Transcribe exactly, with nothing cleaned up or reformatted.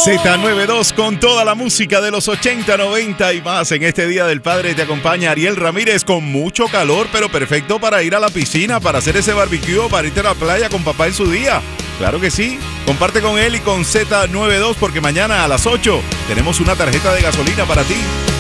Z noventa y dos con toda la música de los ochenta, noventa y más. En este Día del Padre te acompaña Ariel Ramírez con mucho calor, pero perfecto para ir a la piscina, para hacer ese barbecue o para irte a la playa con papá en su día. Claro que sí. Comparte con él y con Z noventa y dos porque mañana a las ocho tenemos una tarjeta de gasolina para ti.